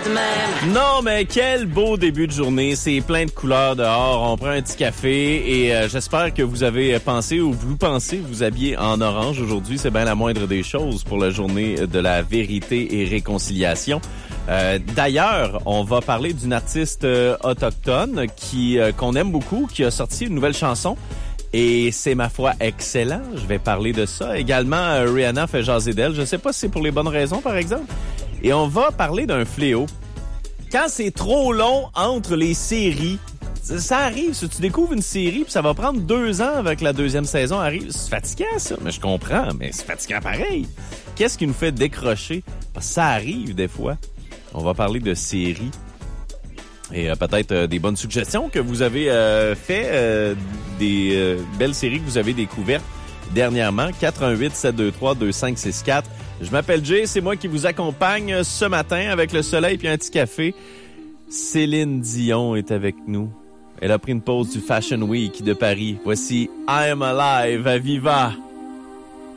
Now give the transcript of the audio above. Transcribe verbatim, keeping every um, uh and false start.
de même. Non, mais quel beau début de journée. C'est plein de couleurs dehors. On prend un petit café et euh, j'espère que vous avez pensé ou vous pensez vous habiller en orange aujourd'hui. C'est bien la moindre des choses pour la journée de la vérité et réconciliation. Euh, d'ailleurs, on va parler d'une artiste euh, autochtone qui euh, qu'on aime beaucoup, qui a sorti une nouvelle chanson. Et c'est, ma foi, excellent. Je vais parler de ça. Également, euh, Rihanna fait jaser d'elle. Je sais pas si c'est pour les bonnes raisons, par exemple. Et on va parler d'un fléau. Quand c'est trop long entre les séries, ça arrive. Si tu découvres une série, puis ça va prendre deux ans avec la deuxième saison arrive. C'est fatigant, ça. Mais je comprends, mais c'est fatigant pareil. Qu'est-ce qui nous fait décrocher? Parce que ça arrive des fois. On va parler de séries. Et euh, peut-être euh, des bonnes suggestions que vous avez euh, fait, euh, des euh, belles séries que vous avez découvertes dernièrement. quatre un huit sept deux trois deux cinq six quatre. Je m'appelle Jay, c'est moi qui vous accompagne ce matin avec le soleil puis un petit café. Céline Dion est avec nous. Elle a pris une pause du Fashion Week de Paris. Voici I Am Alive à Viva.